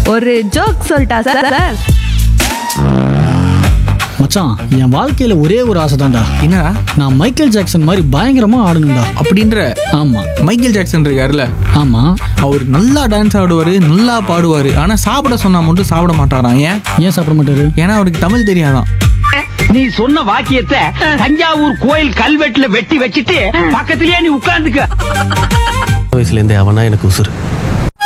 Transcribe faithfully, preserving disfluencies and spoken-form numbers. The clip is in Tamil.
ஒரு ஜோக் சொல்லிட்டா சார் சார் மச்சான், என் வாழ்க்கையில ஒரே ஒரு ஆசை தான்டா. என்னடா? நான் மைக்கேல் ஜாக்சன் மாதிரி பயங்கரமா ஆடணும்டா. அப்படின்ற? ஆமா. மைக்கேல் ஜாக்சன் இருக்காருல்ல, ஆமா. அவர் நல்லா டான்ஸ் ஆடுவாரு, நல்லா பாடுவாரு. ஆனா சாப்பிட சொன்னா மட்டும் சாப்பிட மாட்டாராம். ஏன் ஏன் சாப்பிட மாட்டாரு? ஏன்னா அவருக்கு தமிழ் தெரியாதான். நீ சொன்ன வாக்கியத்தை தஞ்சாவூர் கோயில் கல்வெட்டுல வெட்டி வச்சிட்டு பக்கத்திலேயே நீ உட்கார்ந்துக்க. வயசுல இருந்தே அவனா எனக்கு உசுறு.